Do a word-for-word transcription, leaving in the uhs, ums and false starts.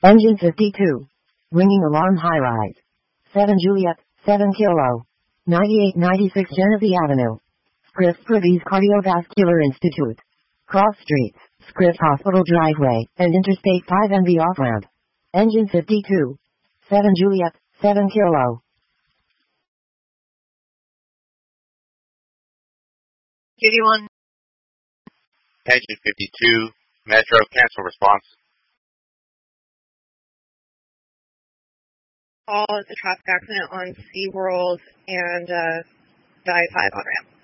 Engine fifty-two. Ringing alarm high-rise. seven Juliet, seven Kilo. ninety-eight ninety-six Genesee Avenue. Scripps Privy's Cardiovascular Institute. Cross Streets, Scripps Hospital Driveway, and Interstate five N V off-ramp. Engine fifty-two. seven Juliet, seven Kilo. eighty-one. Engine fifty-two. Metro, cancel response. All is a traffic accident on SeaWorld and uh, the I five on ramp.